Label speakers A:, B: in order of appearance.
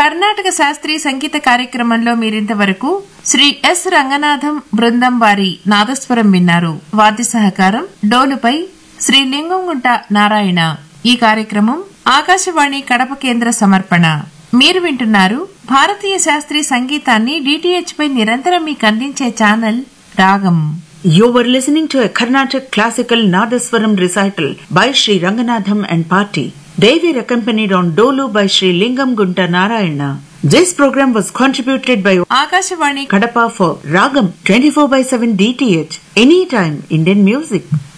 A: కర్ణాటక శాస్త్రీయ సంగీత కార్యక్రమంలో మీరింతవరకు శ్రీ ఎస్ రంగనాథం బృందం వారి నాదస్వరం విన్నారు. వాద్య సహకారం డోలుపై శ్రీ లింగంగుంట నారాయణ. ఈ కార్యక్రమం ఆకాశవాణి కడప కేంద్ర సమర్పణ. మీరు వింటున్నారు భారతీయ శాస్త్రీయ సంగీతాన్ని డిటిహెచ్ పై నిరంతరం మీకు అందించే ఛానల్ రాగం.
B: You were listening to a Carnatic classical Nadaswaram recital by Sri Ranganathan and Party. They were accompanied on Dolu by Sri Lingam Gunta Narayana. This program was contributed by
A: Akashvani
B: Kadapa for Ragam 24/7 DTH. Anytime Indian music.